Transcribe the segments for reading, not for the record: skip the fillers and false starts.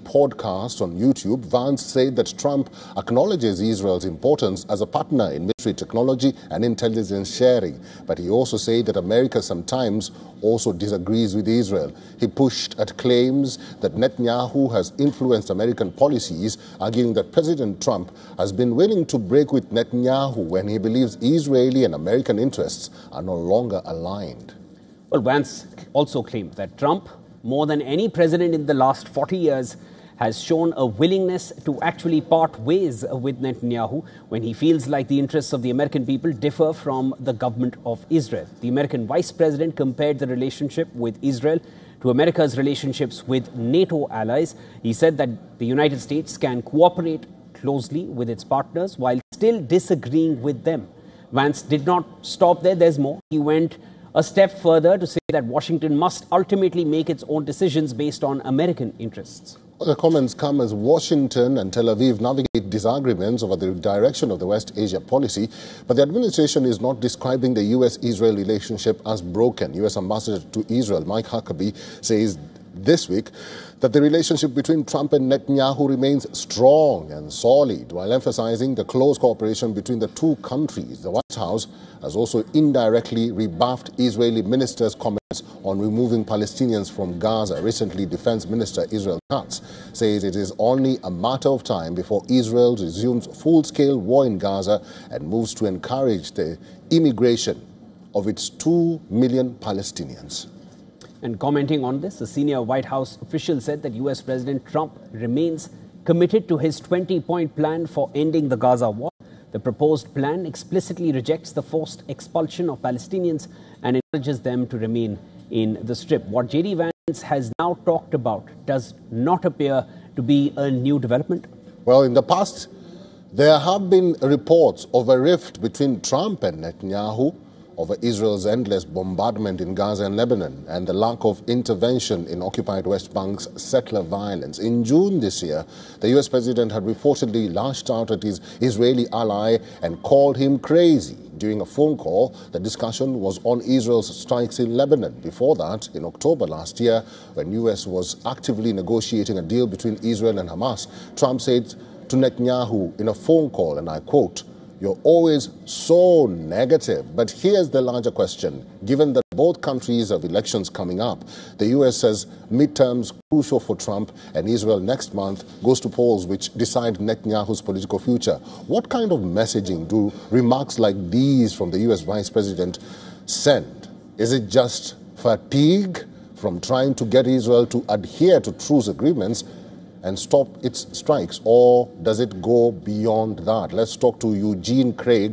podcast on YouTube, Vance said that Trump acknowledges Israel's importance as a partner in military technology and intelligence sharing. But he also said that America sometimes also disagrees with Israel. He pushed at claims that Netanyahu has influenced American policies, arguing that President Trump has been willing to break with Netanyahu when he believes Israeli and American interests are no longer aligned. Well, Vance also claimed that Trump, more than any president in the last 40 years, has shown a willingness to actually part ways with Netanyahu when he feels like the interests of the American people differ from the government of Israel. The American vice president compared the relationship with Israel to America's relationships with NATO allies. He said that the United States can cooperate closely with its partners while still disagreeing with them. Vance did not stop there. There's more. He went a step further to say that Washington must ultimately make its own decisions based on American interests. The comments come as Washington and Tel Aviv navigate disagreements over the direction of the West Asia policy, but the administration is not describing the U.S.-Israel relationship as broken. U.S. Ambassador to Israel Mike Huckabee says this week that the relationship between Trump and Netanyahu remains strong and solid, while emphasizing the close cooperation between the two countries. The White House has also indirectly rebuffed Israeli minister's comments on removing Palestinians from Gaza. Recently, Defense Minister Israel Katz says it is only a matter of time before Israel resumes full-scale war in Gaza and moves to encourage the immigration of its 2 million Palestinians. And commenting on this, a senior White House official said that U.S. President Trump remains committed to his 20-point plan for ending the Gaza war. The proposed plan explicitly rejects the forced expulsion of Palestinians and encourages them to remain in the Strip. What J.D. Vance has now talked about does not appear to be a new development. Well, in the past, there have been reports of a rift between Trump and Netanyahu over Israel's endless bombardment in Gaza and Lebanon and the lack of intervention in occupied West Bank's settler violence. In June this year, the U.S. president had reportedly lashed out at his Israeli ally and called him crazy. During a phone call, the discussion was on Israel's strikes in Lebanon. Before that, in October last year, when U.S. was actively negotiating a deal between Israel and Hamas, Trump said to Netanyahu in a phone call, and I quote, "You're always so negative." But here's the larger question. Given that both countries have elections coming up, the U.S. says midterms crucial for Trump, and Israel next month goes to polls which decide Netanyahu's political future. What kind of messaging do remarks like these from the U.S. Vice President send? Is it just fatigue from trying to get Israel to adhere to truce agreements and stop its strikes, or does it go beyond that? Let's talk to Eugene Craig.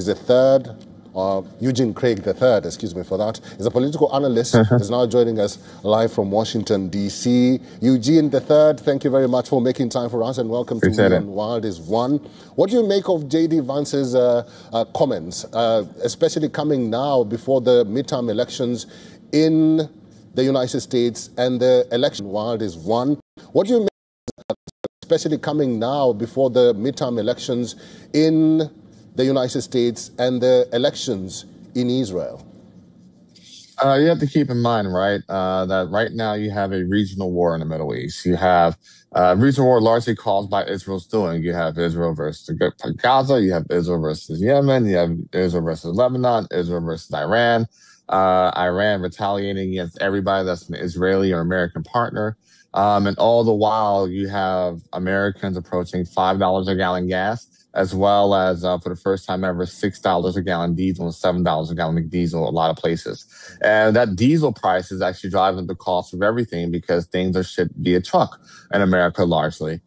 Eugene Craig III, excuse me for that, is a political analyst, is now joining us live from Washington, D.C. Eugene III, thank you very much for making time for us, and welcome to Beyond Wild is One. What do you make of J.D. Vance's comments, especially coming now before the midterm elections in the United States and the election Wild is One? What do you make, especially coming now before the midterm elections in the United States and the elections in Israel? You have to keep in mind, right, that right now you have a regional war in the Middle East. You have a regional war largely caused by Israel's doing. You have Israel versus Gaza, you have Israel versus Yemen, you have Israel versus Lebanon, Israel versus Iran, Iran retaliating against everybody that's an Israeli or American partner. And all the while, you have Americans approaching $5 a gallon gas, as well as, for the first time ever, $6 a gallon diesel and $7 a gallon diesel a lot of places. And that diesel price is actually driving the cost of everything because things are shipped via truck in America largely.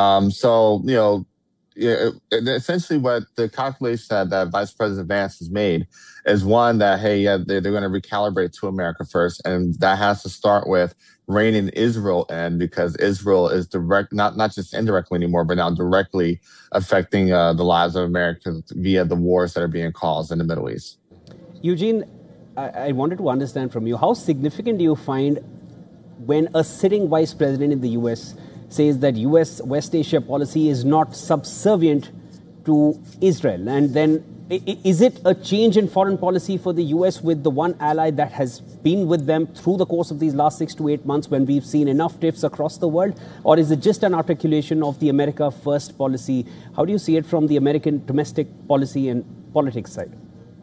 Essentially what the calculation that Vice President Vance has made is one that, they're going to recalibrate to America first. And that has to start with reining Israel in, because Israel is not just indirectly anymore, but now directly affecting the lives of Americans via the wars that are being caused in the Middle East. Eugene, I wanted to understand from you, how significant do you find when a sitting vice president in the U.S. says that U.S. West Asia policy is not subservient to Israel, and then Is it a change in foreign policy for the US with the one ally that has been with them through the course of these last 6 to 8 months when we've seen enough tiffs across the world? Or is it just an articulation of the America First policy? How do you see it from the American domestic policy and politics side?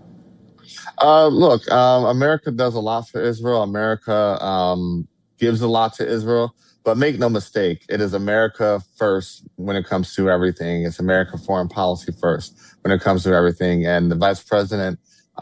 Look, America does a lot for Israel. America gives a lot to Israel. But make no mistake, it is America first when it comes to everything. It's America foreign policy first when it comes to everything. And the vice president,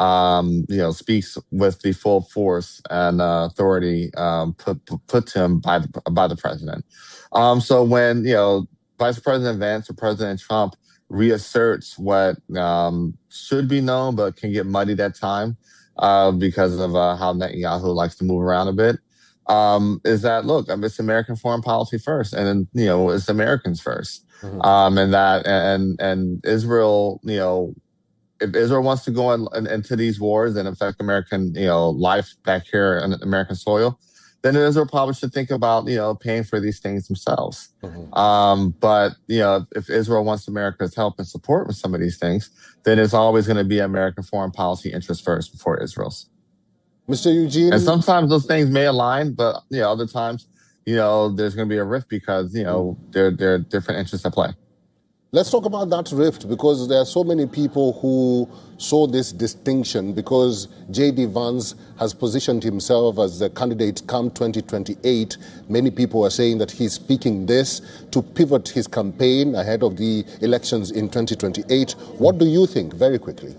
speaks with the full force and authority put to him by the president. So when Vice President Vance or President Trump reasserts what should be known but can get muddied at time because of how Netanyahu likes to move around a bit. Is that, look, it's American foreign policy first, and then, it's Americans first. Mm-hmm. And Israel, if Israel wants to go into these wars and affect American, life back here on American soil, then Israel probably should think about, paying for these things themselves. Mm-hmm. But if Israel wants America's help and support with some of these things, then it's always going to be American foreign policy interest first before Israel's. Mr. Eugene. And sometimes those things may align, but other times, there's going to be a rift because, there are different interests at play. Let's talk about that rift, because there are so many people who saw this distinction, because J.D. Vance has positioned himself as the candidate come 2028. Many people are saying that he's speaking this to pivot his campaign ahead of the elections in 2028. What do you think, very quickly?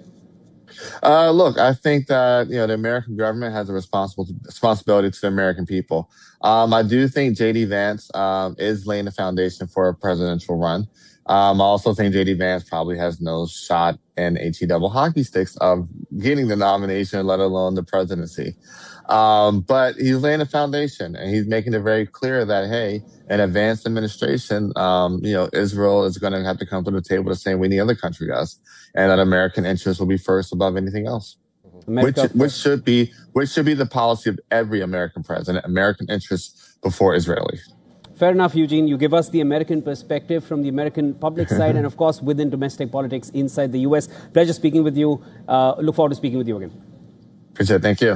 Look, I think that, the American government has a responsibility to the American people. I do think J.D. Vance is laying the foundation for a presidential run. I also think J.D. Vance probably has no shot in HE double hockey sticks of getting the nomination, let alone the presidency. But he's laying a foundation, and he's making it very clear that, hey, an advanced administration, Israel is going to have to come to the table the same way any other country does, and that American interests will be first above anything else. Which should be the policy of every American president: American interests before Israeli. Fair enough, Eugene. You give us the American perspective from the American public side and, of course, within domestic politics inside the U.S. Pleasure speaking with you. Look forward to speaking with you again. Appreciate it. Thank you.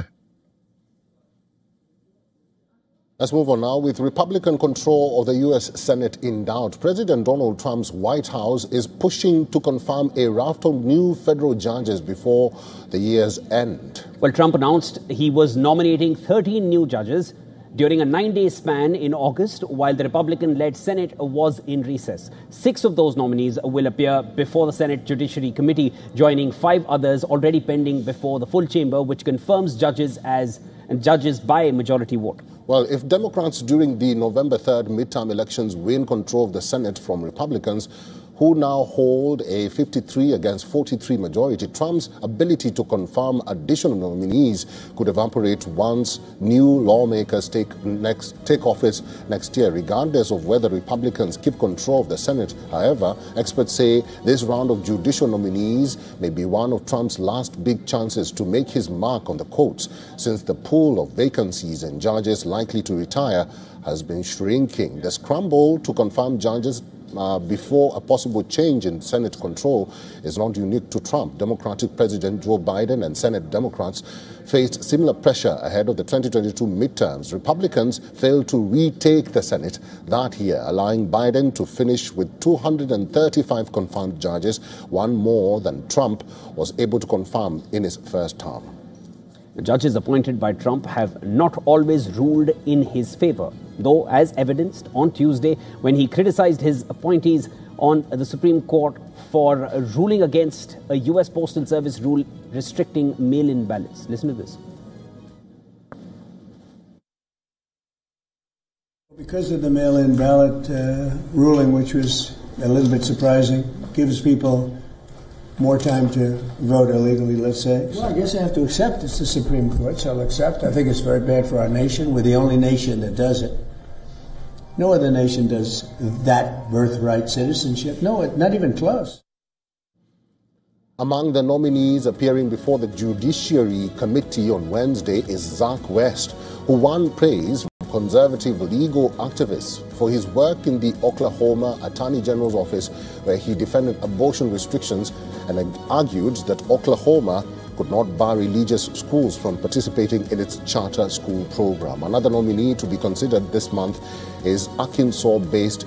Let's move on now. With Republican control of the U.S. Senate in doubt, President Donald Trump's White House is pushing to confirm a raft of new federal judges before the year's end. Well, Trump announced he was nominating 13 new judges during a 9-day span in August, while the Republican-led Senate was in recess. 6 of those nominees will appear before the Senate Judiciary Committee, joining 5 others already pending before the full chamber, which confirms judges by majority vote. Well, if Democrats during the November 3rd midterm elections win control of the Senate from Republicans, who now hold a 53 against 43 majority, Trump's ability to confirm additional nominees could evaporate once new lawmakers take office next year, regardless of whether Republicans keep control of the Senate. However, experts say this round of judicial nominees may be one of Trump's last big chances to make his mark on the courts, since the pool of vacancies and judges likely to retire has been shrinking. The scramble to confirm judges before a possible change in Senate control is not unique to Trump. Democratic President Joe Biden and Senate Democrats faced similar pressure ahead of the 2022 midterms. Republicans failed to retake the Senate that year, allowing Biden to finish with 235 confirmed judges, one more than Trump was able to confirm in his first term. The judges appointed by Trump have not always ruled in his favor, though as evidenced on Tuesday when he criticized his appointees on the Supreme Court for ruling against a U.S. Postal Service rule restricting mail-in ballots. Listen to this. Because of the mail-in ballot ruling, which was a little bit surprising, gives people more time to vote illegally, let's say. Well, I guess I have to accept it's the Supreme Court, so I'll accept. I think it's very bad for our nation. We're the only nation that does it. No other nation does that birthright citizenship. No, not even close. Among the nominees appearing before the Judiciary Committee on Wednesday is Zach West, who won praise conservative legal activist for his work in the Oklahoma Attorney General's office, where he defended abortion restrictions and argued that Oklahoma could not bar religious schools from participating in its charter school program. Another nominee to be considered this month is Arkansas-based